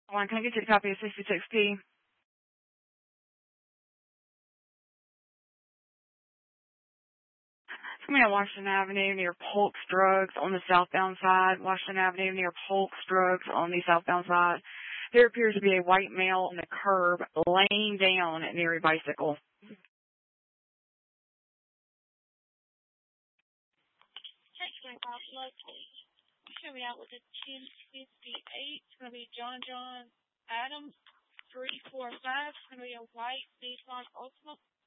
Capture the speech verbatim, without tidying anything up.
Line, can I get you a copy of sixty-six P? It's going to be on Washington Avenue near Polk's Drugs on the southbound side. Washington Avenue near Polk's Drugs on the southbound side. There appears to be a white male on the curb laying down near a bicycle. Should be out with a ten fifty-eight. It's going to be John John Adams, three four five. It's going to be a white Nissan Altima.